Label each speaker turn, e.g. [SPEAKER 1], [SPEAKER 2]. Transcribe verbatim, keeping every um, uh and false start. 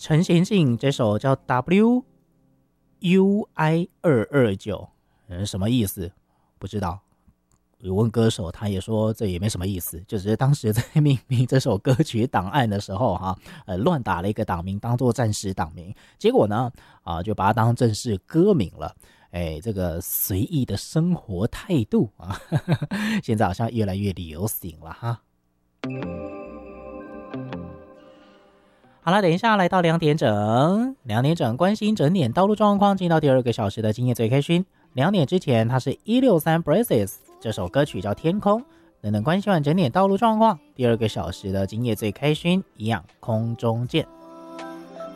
[SPEAKER 1] 陈贤信这首叫 W U I 二二九，嗯，什么意思？不知道。有问歌手，他也说这也没什么意思，就只是当时在命名这首歌曲档案的时候哈，呃，乱打了一个档名当做暂时档名，结果呢，啊，就把它当正式歌名了。哎，这个随意的生活态度啊，呵呵，现在好像越来越流行了哈。好了，等一下来到两点整，两点整关心整点道路状况，进到第二个小时的今夜最开心。两点之前，它是一六三 Braces， 这首歌曲叫《天空》。等等关心完整点道路状况，第二个小时的今夜最开心，一样空中见。